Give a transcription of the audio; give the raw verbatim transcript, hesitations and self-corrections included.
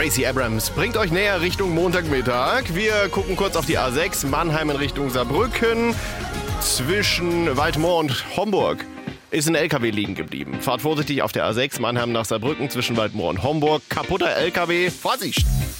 Gracie Abrams bringt euch näher Richtung Montagmittag. Wir gucken kurz auf die A sechs, Mannheim in Richtung Saarbrücken. Zwischen Waldmoor und Homburg ist ein L K W liegen geblieben. Fahrt vorsichtig auf der A sechs, Mannheim nach Saarbrücken zwischen Waldmoor und Homburg. Kaputter L K W, Vorsicht!